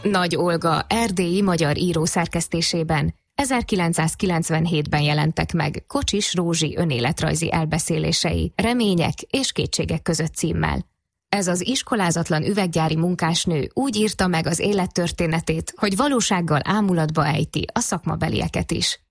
Nagy Olga erdélyi magyar író szerkesztésében 1997-ben jelentek meg Kocsis Rózsi önéletrajzi elbeszélései, remények és kétségek között címmel. Ez az iskolázatlan üveggyári munkásnő úgy írta meg az élettörténetét, hogy valósággal ámulatba ejti a szakmabelieket is.